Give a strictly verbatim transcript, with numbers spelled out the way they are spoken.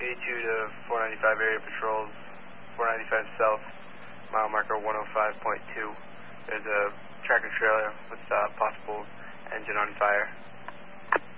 eighty-two to four ninety-five area patrols, four ninety-five south, mile marker one oh five point two. There's a tractor trailer with uh, possible engine on fire.